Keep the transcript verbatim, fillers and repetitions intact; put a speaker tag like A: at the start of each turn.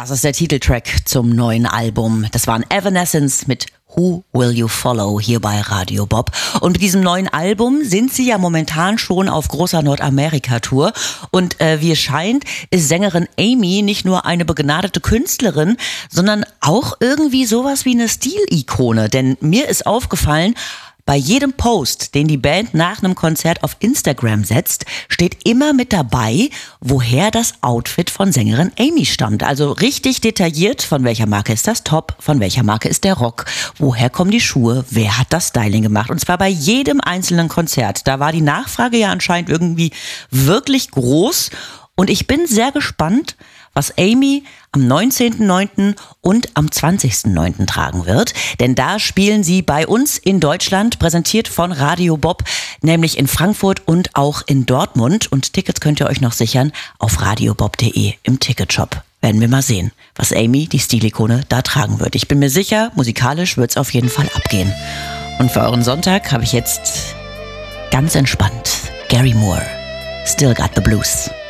A: Das ist der Titeltrack zum neuen Album. Das waren Evanescence mit Who Will You Follow hier bei Radio Bob. Und mit diesem neuen Album sind sie ja momentan schon auf großer Nordamerika-Tour. Und äh, wie es scheint, ist Sängerin Amy nicht nur eine begnadete Künstlerin, sondern auch irgendwie sowas wie eine Stilikone. Denn mir ist aufgefallen, bei jedem Post, den die Band nach einem Konzert auf Instagram setzt, steht immer mit dabei, woher das Outfit von Sängerin Amy stammt. Also richtig detailliert, von welcher Marke ist das Top, von welcher Marke ist der Rock, woher kommen die Schuhe, wer hat das Styling gemacht. Und zwar bei jedem einzelnen Konzert. Da war die Nachfrage ja anscheinend irgendwie wirklich groß. Und ich bin sehr gespannt, was Amy am neunzehnten neunten und am zwanzigsten neunten tragen wird. Denn da spielen sie bei uns in Deutschland, präsentiert von Radio Bob, nämlich in Frankfurt und auch in Dortmund. Und Tickets könnt ihr euch noch sichern auf radiobob punkt de im Ticketshop. Werden wir mal sehen, was Amy, die Stilikone, da tragen wird. Ich bin mir sicher, musikalisch wird es auf jeden Fall abgehen. Und für euren Sonntag habe ich jetzt ganz entspannt Gary Moore, Still Got the Blues.